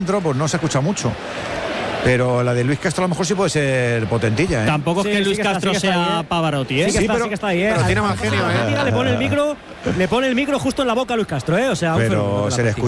pues no se escucha mucho. Pero la de Luis Castro a lo mejor sí puede ser potentilla, ¿eh? Tampoco es que Luis Castro sea Pavarotti, ¿eh? Sí que está ahí, ¿eh? Pero tiene mal genio, ¿eh? Le pone el micro justo en la boca a Luis Castro, ¿eh? O sea, pero se le escucha